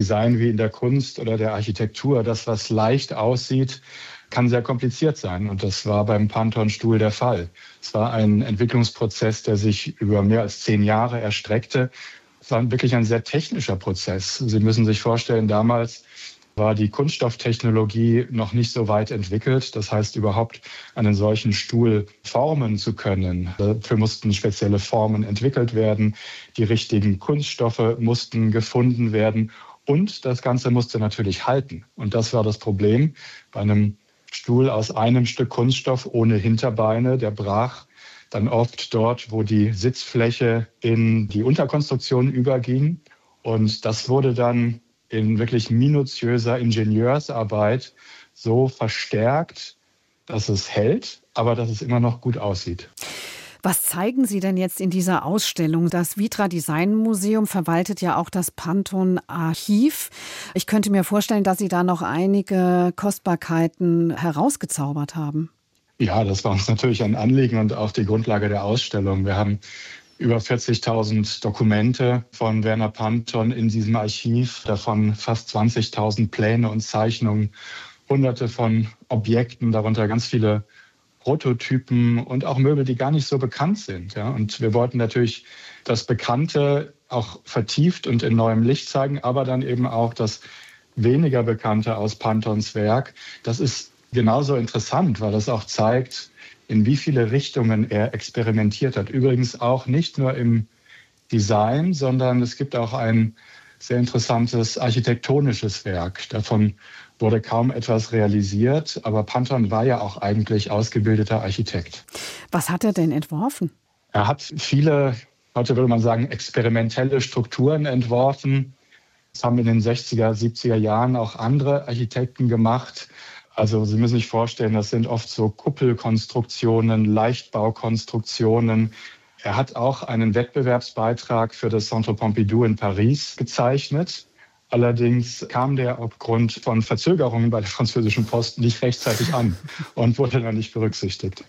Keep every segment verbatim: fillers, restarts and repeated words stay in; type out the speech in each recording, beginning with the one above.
Design wie in der Kunst oder der Architektur. Das, was leicht aussieht, kann sehr kompliziert sein. Und das war beim Pantheon-Stuhl der Fall. Es war ein Entwicklungsprozess, der sich über mehr als zehn Jahre erstreckte. Es war wirklich ein sehr technischer Prozess. Sie müssen sich vorstellen, damals war die Kunststofftechnologie noch nicht so weit entwickelt. Das heißt, überhaupt einen solchen Stuhl formen zu können. Dafür mussten spezielle Formen entwickelt werden. Die richtigen Kunststoffe mussten gefunden werden. Und das Ganze musste natürlich halten. Und das war das Problem bei einem Stuhl aus einem Stück Kunststoff ohne Hinterbeine. Der brach dann oft dort, wo die Sitzfläche in die Unterkonstruktion überging. Und das wurde dann in wirklich minutiöser Ingenieursarbeit so verstärkt, dass es hält, aber dass es immer noch gut aussieht. Was zeigen Sie denn jetzt in dieser Ausstellung? Das Vitra Design Museum verwaltet ja auch das Pantheon Archiv. Ich könnte mir vorstellen, dass Sie da noch einige Kostbarkeiten herausgezaubert haben. Ja, das war uns natürlich ein Anliegen und auch die Grundlage der Ausstellung. Wir haben über vierzigtausend Dokumente von Werner Pantheon in diesem Archiv, davon fast zwanzigtausend Pläne und Zeichnungen, hunderte von Objekten, darunter ganz viele Prototypen und auch Möbel, die gar nicht so bekannt sind. Ja. Und wir wollten natürlich das Bekannte auch vertieft und in neuem Licht zeigen, aber dann eben auch das weniger Bekannte aus Pantheons Werk. Das ist genauso interessant, weil das auch zeigt, in wie viele Richtungen er experimentiert hat. Übrigens auch nicht nur im Design, sondern es gibt auch ein sehr interessantes architektonisches Werk. Davon wurde kaum etwas realisiert, aber Pantheon war ja auch eigentlich ausgebildeter Architekt. Was hat er denn entworfen? Er hat viele, heute würde man sagen, experimentelle Strukturen entworfen. Das haben in den sechziger, siebziger Jahren auch andere Architekten gemacht. Also Sie müssen sich vorstellen, das sind oft so Kuppelkonstruktionen, Leichtbaukonstruktionen. Er hat auch einen Wettbewerbsbeitrag für das Centre Pompidou in Paris gezeichnet. Allerdings kam der aufgrund von Verzögerungen bei der französischen Post nicht rechtzeitig an und wurde dann nicht berücksichtigt.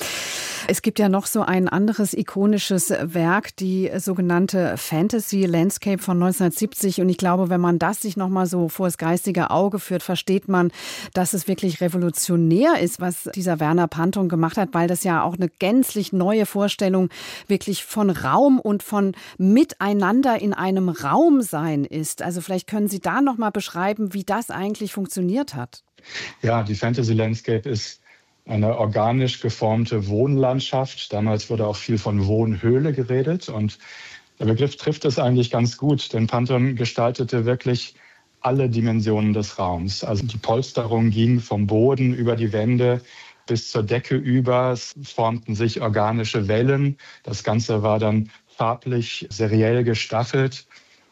Es gibt ja noch so ein anderes ikonisches Werk, die sogenannte Fantasy Landscape von neunzehnhundertsiebzig. Und ich glaube, wenn man das sich noch mal so vor das geistige Auge führt, versteht man, dass es wirklich revolutionär ist, was dieser Werner Pantheon gemacht hat, weil das ja auch eine gänzlich neue Vorstellung wirklich von Raum und von Miteinander in einem Raum sein ist. Also vielleicht können Sie da noch mal beschreiben, wie das eigentlich funktioniert hat. Ja, die Fantasy Landscape ist eine organisch geformte Wohnlandschaft. Damals wurde auch viel von Wohnhöhle geredet und der Begriff trifft es eigentlich ganz gut, denn Pantheon gestaltete wirklich alle Dimensionen des Raums. Also die Polsterung ging vom Boden über die Wände bis zur Decke über. Es formten sich organische Wellen. Das Ganze war dann farblich seriell gestaffelt.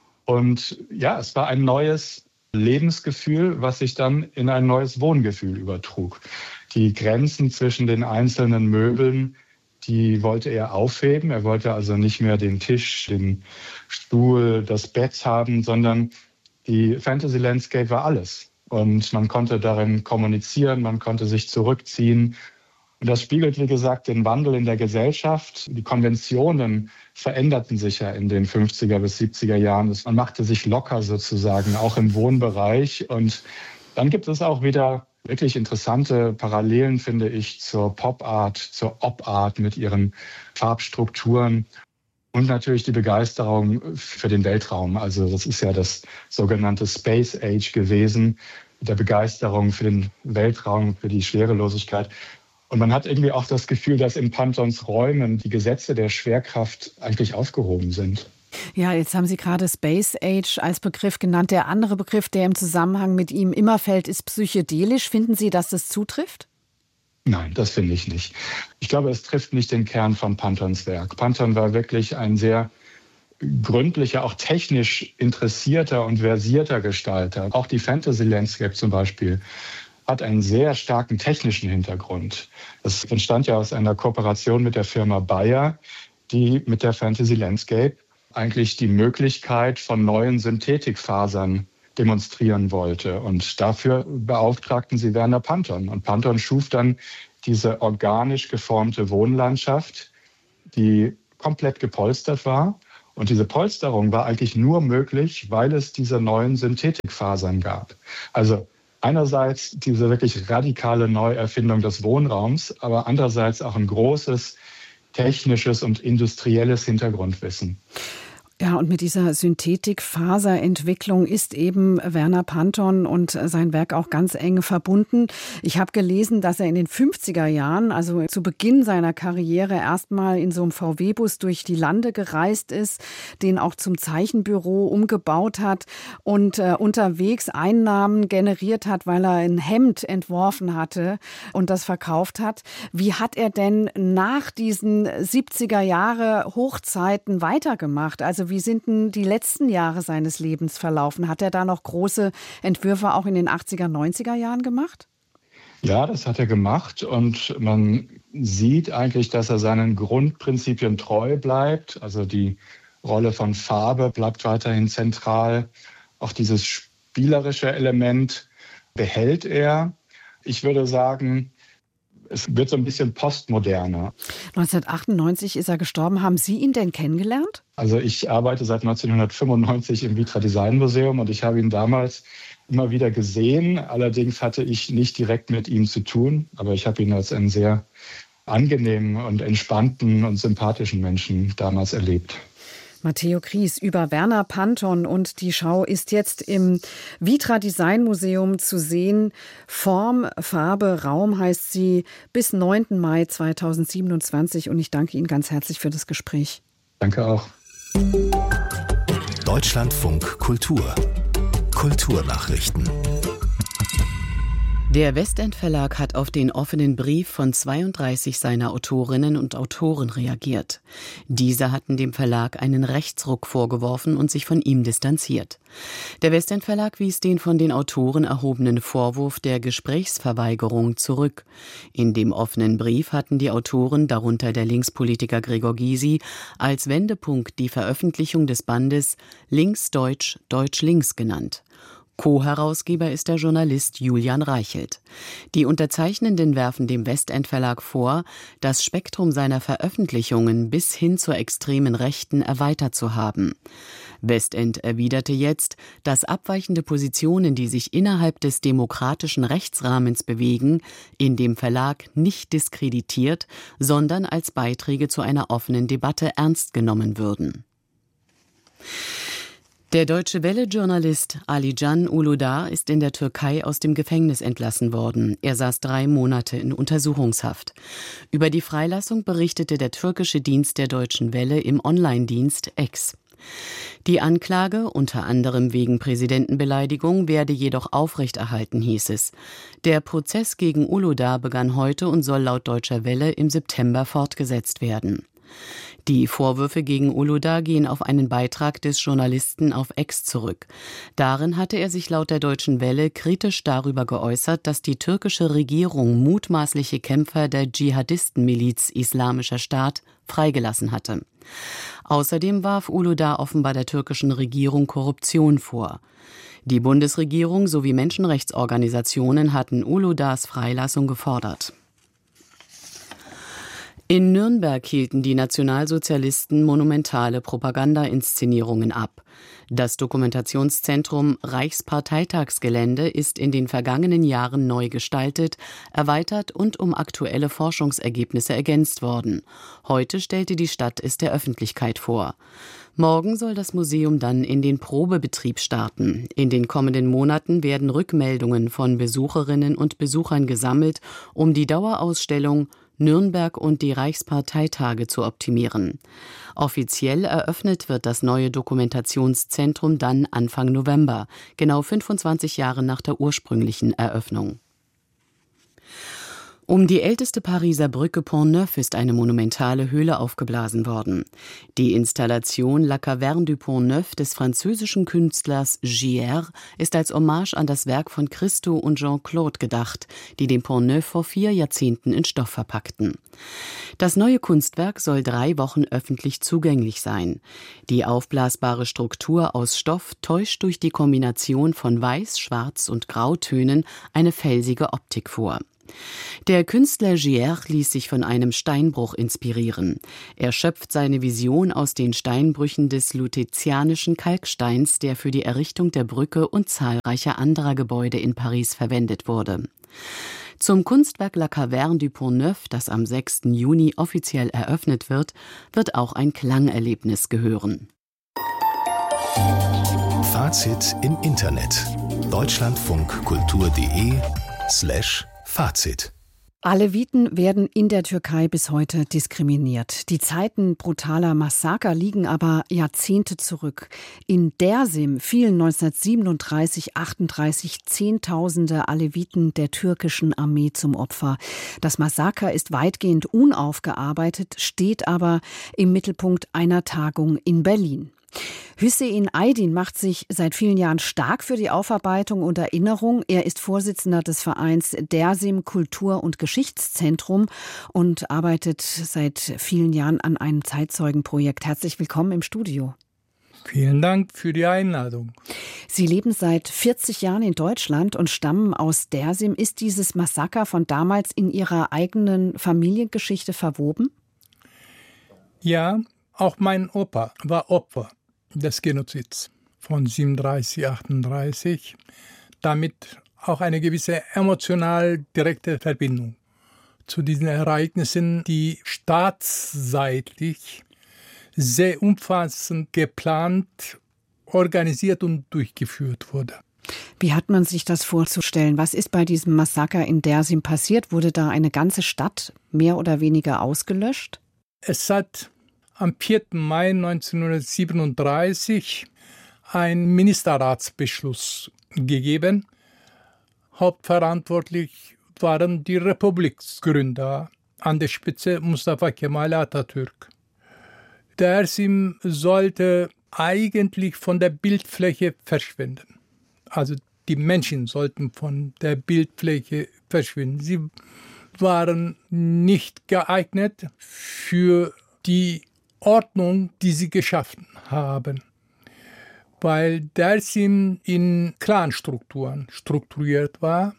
Und ja, es war ein neues Lebensgefühl, was sich dann in ein neues Wohngefühl übertrug. Die Grenzen zwischen den einzelnen Möbeln, die wollte er aufheben. Er wollte also nicht mehr den Tisch, den Stuhl, das Bett haben, sondern die Fantasy Landscape war alles. Und man konnte darin kommunizieren, man konnte sich zurückziehen. Und das spiegelt, wie gesagt, den Wandel in der Gesellschaft. Die Konventionen veränderten sich ja in den fünfziger bis siebziger Jahren. Man machte sich locker sozusagen, auch im Wohnbereich. Und dann gibt es auch wieder wirklich interessante Parallelen, finde ich, zur Pop-Art, zur Op-Art mit ihren Farbstrukturen. Und natürlich die Begeisterung für den Weltraum. Also das ist ja das sogenannte Space Age gewesen, mit der Begeisterung für den Weltraum, für die Schwerelosigkeit. Und man hat irgendwie auch das Gefühl, dass in Pantheons Räumen die Gesetze der Schwerkraft eigentlich aufgehoben sind. Ja, jetzt haben Sie gerade Space Age als Begriff genannt. Der andere Begriff, der im Zusammenhang mit ihm immer fällt, ist psychedelisch. Finden Sie, dass das zutrifft? Nein, das finde ich nicht. Ich glaube, es trifft nicht den Kern von Pantheons Werk. Pantheon war wirklich ein sehr gründlicher, auch technisch interessierter und versierter Gestalter. Auch die Fantasy Landscape zum Beispiel hat einen sehr starken technischen Hintergrund. Das entstand ja aus einer Kooperation mit der Firma Bayer, die mit der Fantasy Landscape eigentlich die Möglichkeit von neuen Synthetikfasern demonstrieren wollte. Und dafür beauftragten sie Werner Pantheon. Und Pantheon schuf dann diese organisch geformte Wohnlandschaft, die komplett gepolstert war Und diese Polsterung war eigentlich nur möglich, weil es diese neuen Synthetikfasern gab. Also einerseits diese wirklich radikale Neuerfindung des Wohnraums, aber andererseits auch ein großes technisches und industrielles Hintergrundwissen. Ja, und mit dieser Synthetikfaserentwicklung ist eben Werner Panton und sein Werk auch ganz eng verbunden. Ich habe gelesen, dass er in den fünfziger Jahren, also zu Beginn seiner Karriere, erstmal in so einem V W-Bus durch die Lande gereist ist, den auch zum Zeichenbüro umgebaut hat und äh, unterwegs Einnahmen generiert hat, weil er ein Hemd entworfen hatte und das verkauft hat. Wie hat er denn nach diesen siebziger Jahre Hochzeiten weitergemacht? Also wie sind denn die letzten Jahre seines Lebens verlaufen? Hat er da noch große Entwürfe auch in den achtziger, neunziger Jahren gemacht? Ja, das hat er gemacht und man sieht eigentlich, dass er seinen Grundprinzipien treu bleibt. Also die Rolle von Farbe bleibt weiterhin zentral. Auch dieses spielerische Element behält er. Ich würde sagen, es wird so ein bisschen postmoderner. neunzehnhundertachtundneunzig ist er gestorben. Haben Sie ihn denn kennengelernt? Also ich arbeite seit neunzehnhundertfünfundneunzig im Vitra Design Museum und ich habe ihn damals immer wieder gesehen. Allerdings hatte ich nicht direkt mit ihm zu tun, aber ich habe ihn als einen sehr angenehmen und entspannten und sympathischen Menschen damals erlebt. Matteo Kries über Werner Panton, und die Schau ist jetzt im Vitra Design Museum zu sehen. Form, Farbe, Raum heißt sie, bis neunten Mai zweitausendsiebenundzwanzig, und ich danke Ihnen ganz herzlich für das Gespräch. Danke auch. Deutschlandfunk Kultur. Kulturnachrichten. Der Westend Verlag hat auf den offenen Brief von zweiunddreißig seiner Autorinnen und Autoren reagiert. Diese hatten dem Verlag einen Rechtsruck vorgeworfen und sich von ihm distanziert. Der Westend Verlag wies den von den Autoren erhobenen Vorwurf der Gesprächsverweigerung zurück. In dem offenen Brief hatten die Autoren, darunter der Linkspolitiker Gregor Gysi, als Wendepunkt die Veröffentlichung des Bandes Links-Deutsch, Deutsch-Links genannt. Co-Herausgeber ist der Journalist Julian Reichelt. Die Unterzeichnenden werfen dem Westend Verlag vor, das Spektrum seiner Veröffentlichungen bis hin zur extremen Rechten erweitert zu haben. Westend erwiderte jetzt, dass abweichende Positionen, die sich innerhalb des demokratischen Rechtsrahmens bewegen, in dem Verlag nicht diskreditiert, sondern als Beiträge zu einer offenen Debatte ernst genommen würden. Der Deutsche Welle-Journalist Ali Can Uludağ ist in der Türkei aus dem Gefängnis entlassen worden. Er saß drei Monate in Untersuchungshaft. Über die Freilassung berichtete der türkische Dienst der Deutschen Welle im Online-Dienst X. Die Anklage, unter anderem wegen Präsidentenbeleidigung, werde jedoch aufrechterhalten, hieß es. Der Prozess gegen Uludağ begann heute und soll laut Deutscher Welle im September fortgesetzt werden. Die Vorwürfe gegen Uludağ gehen auf einen Beitrag des Journalisten auf X zurück. Darin hatte er sich laut der Deutschen Welle kritisch darüber geäußert, dass die türkische Regierung mutmaßliche Kämpfer der Dschihadistenmiliz Islamischer Staat freigelassen hatte. Außerdem warf Uludağ offenbar der türkischen Regierung Korruption vor. Die Bundesregierung sowie Menschenrechtsorganisationen hatten Uludağs Freilassung gefordert. In Nürnberg hielten die Nationalsozialisten monumentale Propaganda-Inszenierungen ab. Das Dokumentationszentrum Reichsparteitagsgelände ist in den vergangenen Jahren neu gestaltet, erweitert und um aktuelle Forschungsergebnisse ergänzt worden. Heute stellte die Stadt es der Öffentlichkeit vor. Morgen soll das Museum dann in den Probebetrieb starten. In den kommenden Monaten werden Rückmeldungen von Besucherinnen und Besuchern gesammelt, um die Dauerausstellung Nürnberg und die Reichsparteitage zu optimieren. Offiziell eröffnet wird das neue Dokumentationszentrum dann Anfang November, genau fünfundzwanzig Jahre nach der ursprünglichen Eröffnung. Um die älteste Pariser Brücke Pont-Neuf ist eine monumentale Höhle aufgeblasen worden. Die Installation La Caverne du Pont-Neuf des französischen Künstlers Gier ist als Hommage an das Werk von Christo und Jean-Claude gedacht, die den Pont-Neuf vor vier Jahrzehnten in Stoff verpackten. Das neue Kunstwerk soll drei Wochen öffentlich zugänglich sein. Die aufblasbare Struktur aus Stoff täuscht durch die Kombination von Weiß, Schwarz und Grautönen eine felsige Optik vor. Der Künstler Gier ließ sich von einem Steinbruch inspirieren. Er schöpft seine Vision aus den Steinbrüchen des lutezianischen Kalksteins, der für die Errichtung der Brücke und zahlreicher anderer Gebäude in Paris verwendet wurde. Zum Kunstwerk La Caverne du Pont-Neuf, das am sechsten Juni offiziell eröffnet wird, wird auch ein Klangerlebnis gehören. Fazit im Internet. deutschlandfunkkultur.de slash Fazit. Aleviten werden in der Türkei bis heute diskriminiert. Die Zeiten brutaler Massaker liegen aber Jahrzehnte zurück. In Dersim fielen neunzehnhundertsiebenunddreißig achtunddreißig Zehntausende Aleviten der türkischen Armee zum Opfer. Das Massaker ist weitgehend unaufgearbeitet, steht aber im Mittelpunkt einer Tagung in Berlin. Hüseyin Aydin macht sich seit vielen Jahren stark für die Aufarbeitung und Erinnerung. Er ist Vorsitzender des Vereins Dersim Kultur- und Geschichtszentrum und arbeitet seit vielen Jahren an einem Zeitzeugenprojekt. Herzlich willkommen im Studio. Vielen Dank für die Einladung. Sie leben seit vierzig Jahren in Deutschland und stammen aus Dersim. Ist dieses Massaker von damals in Ihrer eigenen Familiengeschichte verwoben? Ja, auch mein Opa war Opfer des Genozids von siebenunddreißig achtunddreißig, damit auch eine gewisse emotional direkte Verbindung zu diesen Ereignissen, die staatsseitig sehr umfassend geplant, organisiert und durchgeführt wurde. Wie hat man sich das vorzustellen? Was ist bei diesem Massaker in Dersim passiert? Wurde da eine ganze Stadt mehr oder weniger ausgelöscht? Es hat am vierten Mai neunzehnhundertsiebenunddreißig einen Ministerratsbeschluss gegeben. Hauptverantwortlich waren die Republiksgründer, an der Spitze Mustafa Kemal Atatürk. Dersim sollte eigentlich von der Bildfläche verschwinden. Also die Menschen sollten von der Bildfläche verschwinden. Sie waren nicht geeignet für die Ordnung, die sie geschaffen haben, weil Dersim in Clanstrukturen strukturiert war.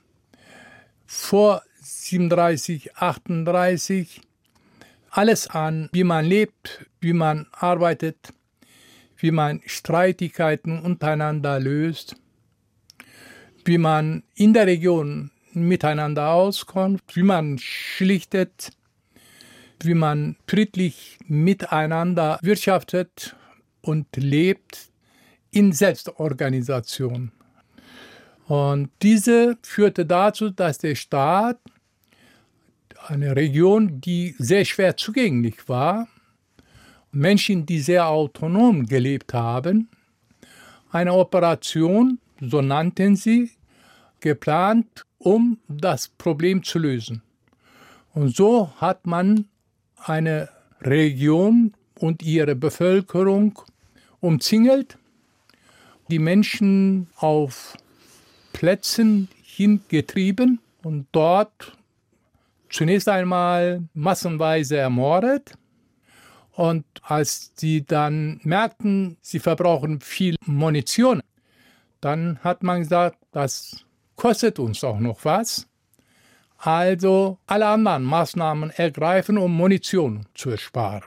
Vor siebenunddreißig achtunddreißig alles an, wie man lebt, wie man arbeitet, wie man Streitigkeiten untereinander löst, wie man in der Region miteinander auskommt, wie man schlichtet, wie man friedlich miteinander wirtschaftet und lebt in Selbstorganisation. Und diese führte dazu, dass der Staat, eine Region, die sehr schwer zugänglich war, Menschen, die sehr autonom gelebt haben, eine Operation, so nannten sie, geplant, um das Problem zu lösen. Und so hat man eine Region und ihre Bevölkerung umzingelt, die Menschen auf Plätzen hingetrieben und dort zunächst einmal massenweise ermordet. Und als sie dann merkten, sie verbrauchen viel Munition, dann hat man gesagt, das kostet uns auch noch was. Also alle anderen Maßnahmen ergreifen, um Munition zu ersparen.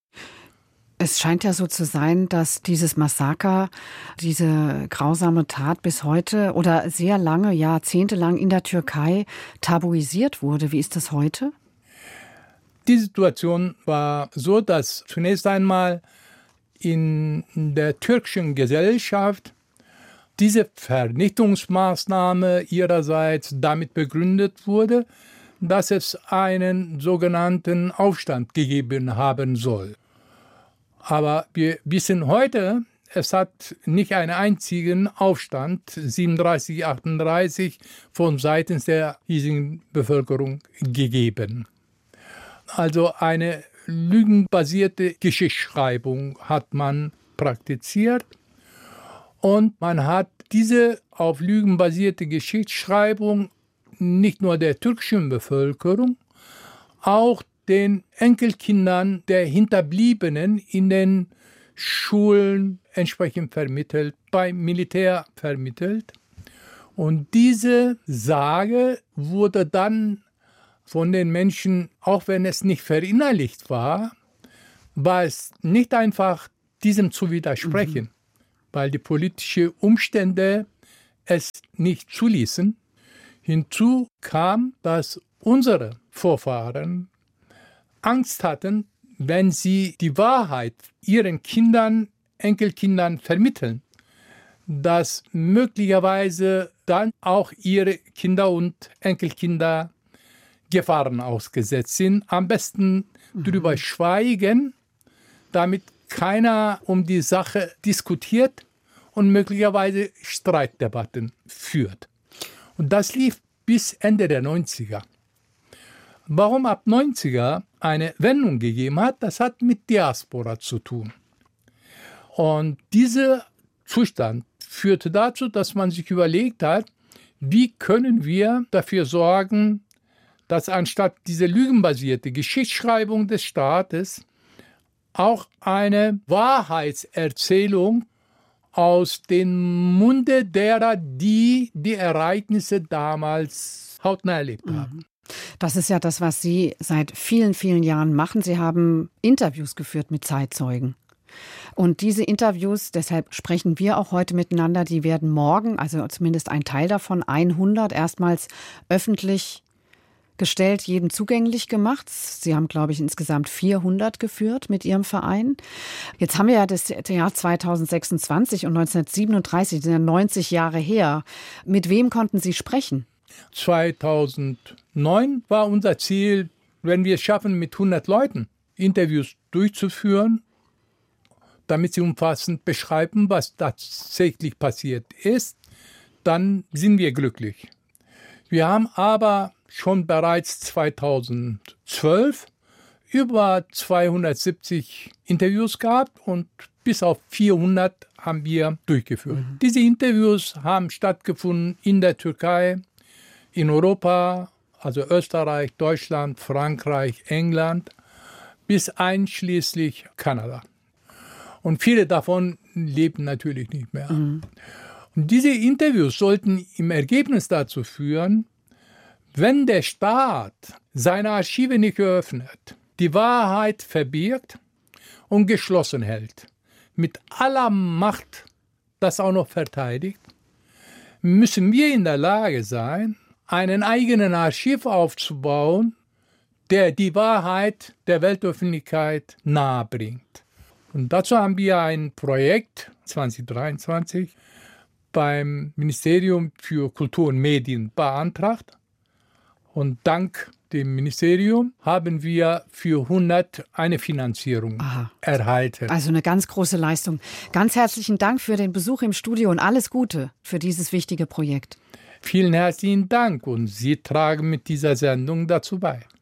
Es scheint ja so zu sein, dass dieses Massaker, diese grausame Tat bis heute oder sehr lange, jahrzehntelang in der Türkei tabuisiert wurde. Wie ist das heute? Die Situation war so, dass zunächst einmal in der türkischen Gesellschaft diese Vernichtungsmaßnahme ihrerseits damit begründet wurde, dass es einen sogenannten Aufstand gegeben haben soll. Aber wir wissen heute, es hat nicht einen einzigen Aufstand siebenunddreißig achtunddreißig von Seiten der hiesigen Bevölkerung gegeben. Also eine lügenbasierte Geschichtsschreibung hat man praktiziert. Und man hat diese auf Lügen basierte Geschichtsschreibung nicht nur der türkischen Bevölkerung, auch den Enkelkindern der Hinterbliebenen in den Schulen entsprechend vermittelt, beim Militär vermittelt. Und diese Sage wurde dann von den Menschen, auch wenn es nicht verinnerlicht war, war es nicht einfach, diesem zu widersprechen, mhm. weil die politischen Umstände es nicht zuließen. Hinzu kam, dass unsere Vorfahren Angst hatten, wenn sie die Wahrheit ihren Kindern, Enkelkindern vermitteln, dass möglicherweise dann auch ihre Kinder und Enkelkinder Gefahren ausgesetzt sind. Am besten mhm. darüber schweigen, damit keiner um die Sache diskutiert und möglicherweise Streitdebatten führt. Und das lief bis Ende der neunziger. Warum ab neunziger eine Wendung gegeben hat, das hat mit Diaspora zu tun. Und dieser Zustand führte dazu, dass man sich überlegt hat, wie können wir dafür sorgen, dass anstatt diese lügenbasierte Geschichtsschreibung des Staates auch eine Wahrheitserzählung aus dem Munde derer, die die Ereignisse damals hautnah erlebt haben. Das ist ja das, was Sie seit vielen, vielen Jahren machen. Sie haben Interviews geführt mit Zeitzeugen. Und diese Interviews, deshalb sprechen wir auch heute miteinander, die werden morgen, also zumindest ein Teil davon, hundert, erstmals öffentlich gestellt, jedem zugänglich gemacht. Sie haben, glaube ich, insgesamt vierhundert geführt mit Ihrem Verein. Jetzt haben wir ja das Jahr zweitausendsechsundzwanzig und neunzehnhundertsiebenunddreißig, sind ja neunzig Jahre her. Mit wem konnten Sie sprechen? zweitausendneun war unser Ziel, wenn wir es schaffen, mit hundert Leuten Interviews durchzuführen, damit sie umfassend beschreiben, was tatsächlich passiert ist, dann sind wir glücklich. Wir haben aber schon bereits zweitausendzwölf über zweihundertsiebzig Interviews gehabt und bis auf vierhundert haben wir durchgeführt. Mhm. Diese Interviews haben stattgefunden in der Türkei, in Europa, also Österreich, Deutschland, Frankreich, England, bis einschließlich Kanada. Und viele davon leben natürlich nicht mehr. Mhm. Und diese Interviews sollten im Ergebnis dazu führen, wenn der Staat seine Archive nicht öffnet, die Wahrheit verbirgt und geschlossen hält, mit aller Macht das auch noch verteidigt, müssen wir in der Lage sein, einen eigenen Archiv aufzubauen, der die Wahrheit der Weltöffentlichkeit nahebringt. Und dazu haben wir ein Projekt zwanzig dreiundzwanzig beim Ministerium für Kultur und Medien beantragt. Und dank dem Ministerium haben wir für hundert eine Finanzierung Aha. erhalten. Also eine ganz große Leistung. Ganz herzlichen Dank für den Besuch im Studio und alles Gute für dieses wichtige Projekt. Vielen herzlichen Dank und Sie tragen mit dieser Sendung dazu bei.